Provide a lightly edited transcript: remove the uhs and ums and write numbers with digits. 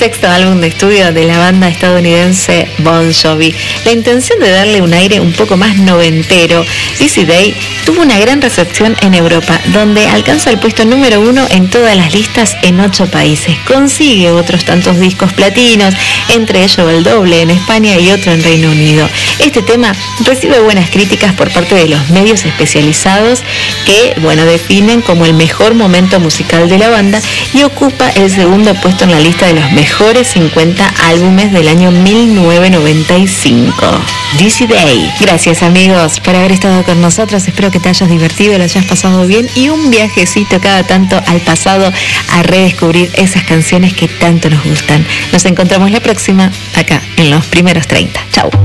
sexto álbum de estudio de la banda estadounidense Bon Jovi. La intención de darle un aire un poco más noventero, Dizzy Day tuvo una gran recepción en Europa, donde alcanza el puesto número 1 en todas las listas en 8 países. Consigue otros tantos discos platinos, entre ellos el doble en España y otro en Reino Unido. Este tema recibe buenas críticas por parte de los medios especializados que, definen como el mejor momento musical de la banda y ocupa el segundo puesto en la lista de los mejores 50 álbumes del año 1995. Dizzy Day. Gracias, amigos, por haber estado con nosotros. Espero que te hayas divertido, lo hayas pasado bien y un viajecito cada tanto al pasado a redescubrir esas canciones que tanto nos gustan. Nos encontramos la próxima acá en los primeros 30. Chau.